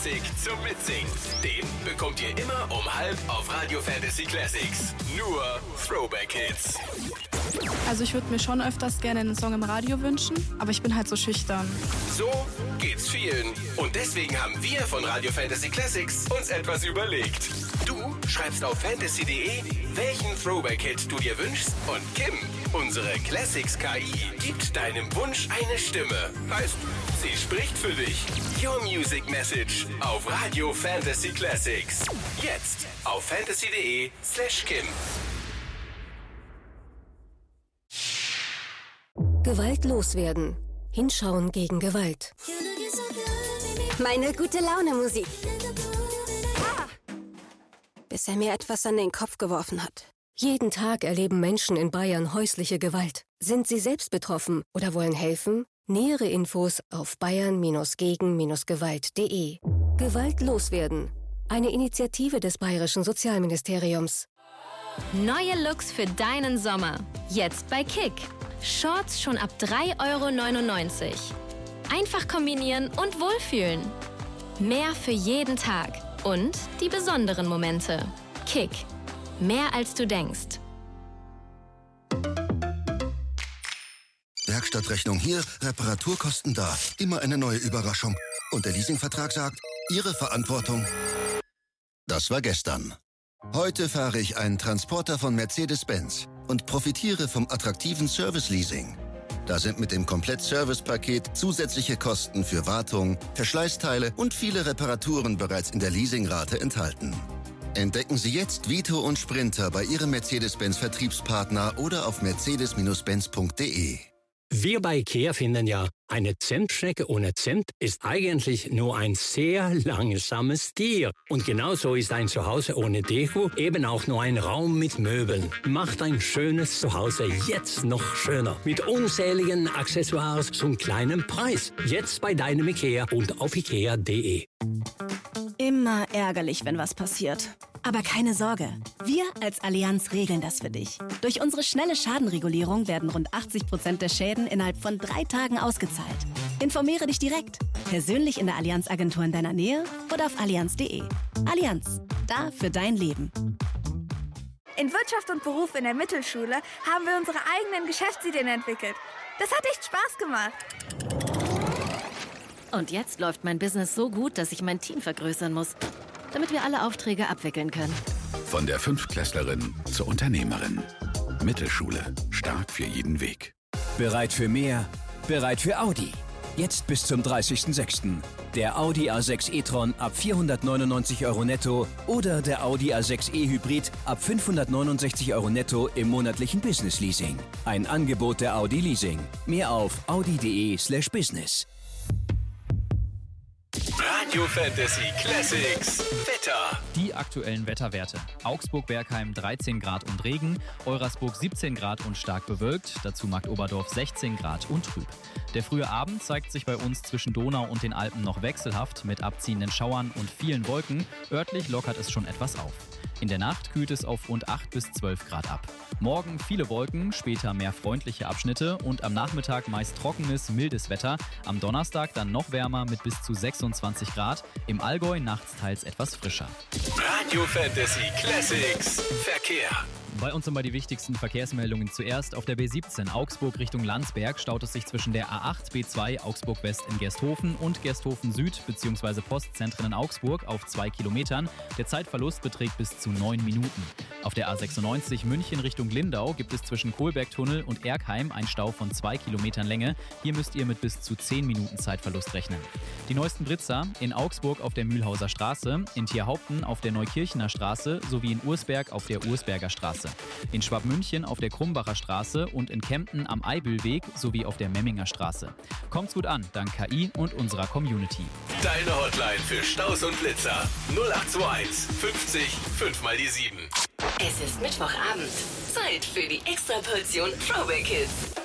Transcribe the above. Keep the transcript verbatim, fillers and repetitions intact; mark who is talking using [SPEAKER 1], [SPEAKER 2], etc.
[SPEAKER 1] zum Mitsingen. Den bekommt ihr immer um halb auf Radio Fantasy Classics. Nur Throwback Hits.
[SPEAKER 2] Also ich würde mir schon öfters gerne einen Song im Radio wünschen, aber ich bin halt so schüchtern.
[SPEAKER 1] So geht's vielen. Und deswegen haben wir von Radio Fantasy Classics uns etwas überlegt. Du schreibst auf fantasy punkt de, welchen Throwback-Hit du dir wünschst, und Kim, unsere Classics K I, gibt deinem Wunsch eine Stimme. Heißt, sie spricht für dich. Your Music Message auf Radio Fantasy Classics. Jetzt auf fantasy punkt de slash Kim.
[SPEAKER 3] Gewalt loswerden. Hinschauen gegen Gewalt. Meine gute Laune Musik. Ah. Bis er mir etwas an den Kopf geworfen hat. Jeden Tag erleben Menschen in Bayern häusliche Gewalt. Sind sie selbst betroffen oder wollen helfen? Nähere Infos auf bayern gegen gewalt punkt de. Gewalt loswerden. Eine Initiative des Bayerischen Sozialministeriums.
[SPEAKER 4] Neue Looks für deinen Sommer. Jetzt bei Kick. Shorts schon ab drei Euro neunundneunzig. Einfach kombinieren und wohlfühlen. Mehr für jeden Tag und die besonderen Momente. Kick. Mehr als du denkst.
[SPEAKER 5] Werkstattrechnung hier, Reparaturkosten da. Immer eine neue Überraschung. Und der Leasingvertrag sagt, Ihre Verantwortung. Das war gestern. Heute fahre ich einen Transporter von Mercedes-Benz und profitiere vom attraktiven Service-Leasing. Da sind mit dem Komplett-Service-Paket zusätzliche Kosten für Wartung, Verschleißteile und viele Reparaturen bereits in der Leasingrate enthalten. Entdecken Sie jetzt Vito und Sprinter bei Ihrem Mercedes-Benz-Vertriebspartner oder auf mercedes benz punkt de.
[SPEAKER 6] Wir bei IKEA finden ja, eine Zentschnecke ohne Zimt ist eigentlich nur ein sehr langsames Tier. Und genauso ist ein Zuhause ohne Deko eben auch nur ein Raum mit Möbeln. Macht ein schönes Zuhause jetzt noch schöner. Mit unzähligen Accessoires zum kleinen Preis. Jetzt bei deinem IKEA und auf ikea punkt de.
[SPEAKER 7] Immer ärgerlich, wenn was passiert. Aber keine Sorge, wir als Allianz regeln das für dich. Durch unsere schnelle Schadenregulierung werden rund achtzig Prozent der Schäden innerhalb von drei Tagen ausgezahlt. Informiere dich direkt, persönlich in der Allianz-Agentur in deiner Nähe oder auf allianz punkt de. Allianz, da für dein Leben.
[SPEAKER 8] In Wirtschaft und Beruf in der Mittelschule haben wir unsere eigenen Geschäftsideen entwickelt. Das hat echt Spaß gemacht.
[SPEAKER 9] Und jetzt läuft mein Business so gut, dass ich mein Team vergrößern muss, damit wir alle Aufträge abwickeln können.
[SPEAKER 10] Von der Fünftklässlerin zur Unternehmerin. Mittelschule. Stark für jeden Weg.
[SPEAKER 11] Bereit für mehr? Bereit für Audi. Jetzt bis zum dreißigsten sechsten Der Audi A sechs e-tron ab vierhundertneunundneunzig Euro netto oder der Audi A sechs e Hybrid ab fünfhundertneunundsechzig Euro netto im monatlichen Business Leasing. Ein Angebot der Audi Leasing. Mehr auf audi punkt de slash business.
[SPEAKER 1] Radio Fantasy Classics Wetter.
[SPEAKER 12] Die aktuellen Wetterwerte. Augsburg-Bergheim dreizehn Grad und Regen, Eurasburg siebzehn Grad und stark bewölkt, dazu Marktoberdorf sechzehn Grad und trüb. Der frühe Abend zeigt sich bei uns zwischen Donau und den Alpen noch wechselhaft mit abziehenden Schauern und vielen Wolken. Örtlich lockert es schon etwas auf. In der Nacht kühlt es auf rund acht bis zwölf Grad ab. Morgen viele Wolken, später mehr freundliche Abschnitte und am Nachmittag meist trockenes, mildes Wetter. Am Donnerstag dann noch wärmer mit bis zu sechsundzwanzig Grad. Im Allgäu nachts teils etwas frischer.
[SPEAKER 1] Radio Fantasy Classics Verkehr.
[SPEAKER 12] Bei uns sind mal die wichtigsten Verkehrsmeldungen zuerst. Auf der B siebzehn Augsburg Richtung Landsberg staut es sich zwischen der A acht B zwei Augsburg West in Gersthofen und Gersthofen Süd bzw. Postzentren in Augsburg auf zwei Kilometern. Der Zeitverlust beträgt bis zu neun Minuten. Auf der A sechsundneunzig München Richtung Lindau gibt es zwischen Kohlbergtunnel und Erkheim einen Stau von zwei Kilometern Länge. Hier müsst ihr mit bis zu zehn Minuten Zeitverlust rechnen. Die neuesten Blitzer in Augsburg auf der Mühlhauser Straße, in Tierhaupten auf der Neukirchener Straße sowie in Ursberg auf der Ursberger Straße. In Schwabmünchen auf der Krumbacher Straße und in Kempten am Eibelweg sowie auf der Memminger Straße. Kommt's gut an, dank K I und unserer Community.
[SPEAKER 1] Deine Hotline für Staus und Blitzer null acht zwei eins fünfzig fünf mal die sieben.
[SPEAKER 13] Es ist Mittwochabend. Zeit für die Extraportion Throwback Hits.